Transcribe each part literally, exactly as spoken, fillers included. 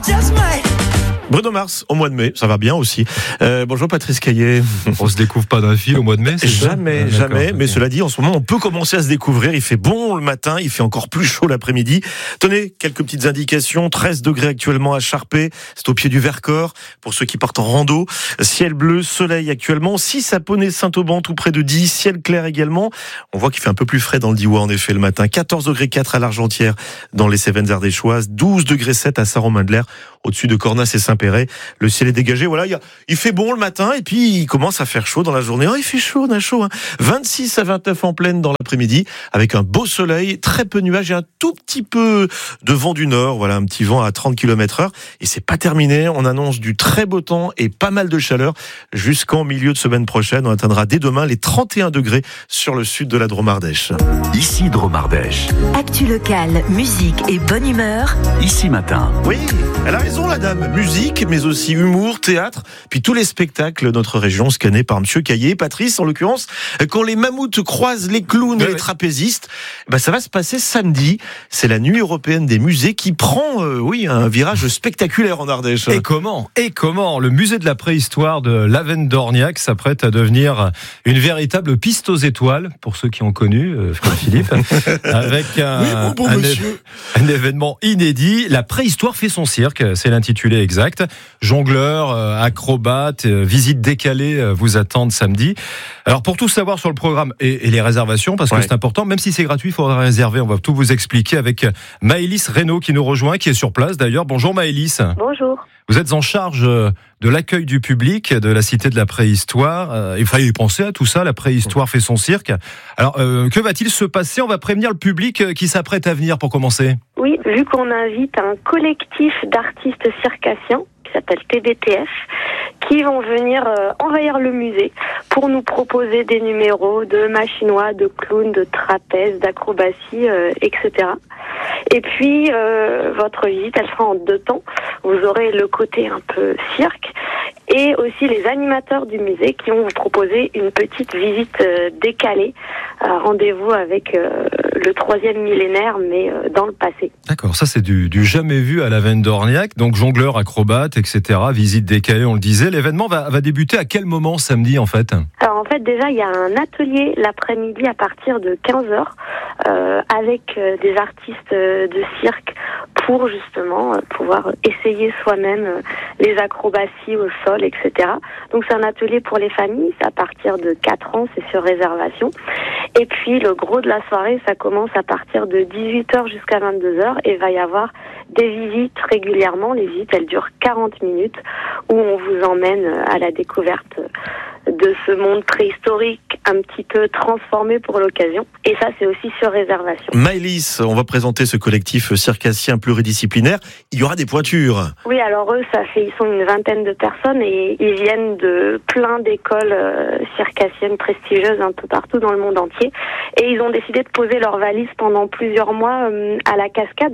Bruno Mars au mois de mai, ça va bien aussi. Euh, bonjour Patrice Caillet. On se découvre pas d'un fil au mois de mai, c'est Jamais, ça jamais. Ah, mais cela dit, en ce moment, on peut commencer à se découvrir. Il fait bon le matin, il fait encore plus chaud l'après-midi. Tenez, quelques petites indications. treize degrés actuellement à Charpé, c'est au pied du Vercors. Pour ceux qui partent en rando, ciel bleu, soleil actuellement. six à Poney-Saint-Auban, tout près de dix. Ciel clair également. On voit qu'il fait un peu plus frais dans le Diois en effet le matin. quatorze degrés quatre à l'Argentière dans les Cévennes ardéchoises. douze degrés sept à Saint-Romain-de-l'Air, au-dessus de Cornas et Saint-Péret. Le ciel est dégagé, voilà, il, y a, il fait bon le matin et puis il commence à faire chaud dans la journée. Oh, il fait chaud, on a chaud. Hein. vingt-six à vingt-neuf en pleine dans l'après-midi avec un beau soleil, très peu de nuages et un tout petit peu de vent du nord. Voilà, un petit vent à trente kilomètres heure. Et c'est pas terminé, on annonce du très beau temps et pas mal de chaleur jusqu'en milieu de semaine prochaine. On atteindra dès demain les trente et un degrés sur le sud de la Drôme-Ardèche. Ici Drôme-Ardèche. Actu locale, musique et bonne humeur. Ici Matin. Oui, elle a raison la dame. Musique, mais aussi humour, théâtre, puis tous les spectacles de notre région scannés par Monsieur Caillet. Patrice, en l'occurrence, quand les mammouths croisent les clowns et oui, les trapézistes, ben ça va se passer samedi. C'est la nuit européenne des musées qui prend, euh, oui, un virage spectaculaire en Ardèche. Et comment Et comment Le musée de la préhistoire de Lavennes-d'Orniac s'apprête à devenir une véritable piste aux étoiles, pour ceux qui ont connu, euh, Philippe, avec un, oui, bon, bon, un, monsieur. é- un événement inédit. La préhistoire fait son cirque, c'est l'intitulé exact. Jongleurs, euh, acrobates, euh, visites décalées euh, vous attendent samedi. Alors pour tout savoir sur le programme et, et les réservations, parce que Ouais. c'est important, même si c'est gratuit, il faudra réserver. On va tout vous expliquer avec Maëlys Reynaud qui nous rejoint, qui est sur place d'ailleurs. Bonjour Maëlys. Bonjour. Vous êtes en charge de l'accueil du public de la Cité de la Préhistoire. Euh, il fallait y penser à tout ça, la préhistoire fait son cirque. Alors, euh, que va-t-il se passer ? On va prévenir le public qui s'apprête à venir pour commencer. Oui, vu qu'on invite un collectif d'artistes circassiens qui s'appelle T B T F, qui vont venir euh, envahir le musée pour nous proposer des numéros de machinois, de clowns, de trapèzes, d'acrobatie, euh, et cetera. Et puis, euh, votre visite, elle sera en deux temps. Vous aurez le côté un peu cirque et aussi les animateurs du musée qui vont vous proposer une petite visite euh, décalée. Euh, rendez-vous avec euh, le troisième millénaire, mais euh, dans le passé. D'accord, ça c'est du, du jamais vu à Lavennes-d'Orniac. Donc jongleur, acrobate, et cetera. Visite décalée, on le disait. L'événement va, va débuter à quel moment samedi en fait ? Alors en fait, déjà, il y a un atelier l'après-midi à partir de quinze heures euh, avec euh, des artistes euh, de cirque pour justement euh, pouvoir essayer soi-même euh, les acrobaties au sol, et cetera. Donc c'est un atelier pour les familles, c'est à partir de quatre ans, c'est sur réservation. Et puis le gros de la soirée, ça commence à partir de dix-huit heures jusqu'à vingt-deux heures et il va y avoir des visites régulièrement. Les visites, elles durent quarante minutes où on vous emmène à la découverte de ce monde préhistorique un petit peu transformé pour l'occasion. Et ça, c'est aussi sur réservation. Maëlys, on va présenter ce collectif circassien pluridisciplinaire. Il y aura des pointures. Oui, alors eux, ça fait, ils sont une vingtaine de personnes et ils viennent de plein d'écoles euh, circassiennes prestigieuses un peu partout dans le monde entier. Et ils ont décidé de poser leurs valises pendant plusieurs mois euh, à la Cascade,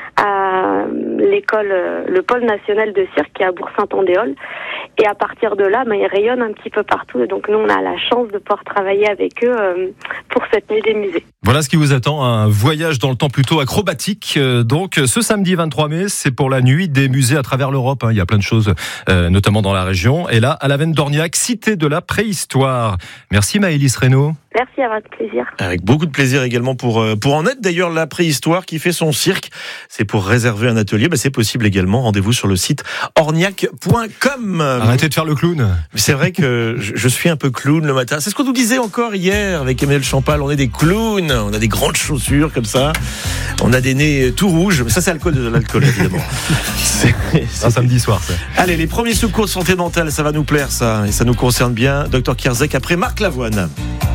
à l'école, euh, le pôle national de cirque qui est à Bourg-Saint-Andéol. Et à partir de là, ben, ils rayonnent un petit peu partout. Et donc nous, on a la chance de pouvoir travailler avec eux euh, pour cette nuit des musées. Voilà ce qui vous attend, un voyage dans le temps plutôt acrobatique. Euh, donc ce samedi vingt-trois mai, c'est pour la nuit des musées à travers l'Europe. Hein. Il y a plein de choses, euh, notamment dans la région. Et là, à Lavennes-d'Orniac, Cité de la Préhistoire. Merci Maëlys Reynaud. Merci, à votre plaisir. Avec beaucoup de plaisir également pour, pour en être d'ailleurs la préhistoire qui fait son cirque. C'est pour réserver un atelier, ben c'est possible également. Rendez-vous sur le site orniac point com. Arrêtez de faire le clown. C'est vrai que je, je suis un peu clown le matin. C'est ce qu'on nous disait encore hier avec Emmanuel Champal. On est des clowns, on a des grandes chaussures comme ça. On a des nez tout rouges. Mais ça, c'est l'alcool, de l'alcool évidemment. c'est, c'est... Un samedi soir, ça. Allez, les premiers secours de santé mentale, ça va nous plaire ça. Et ça nous concerne bien. Docteur Kierzek après Marc Lavoine.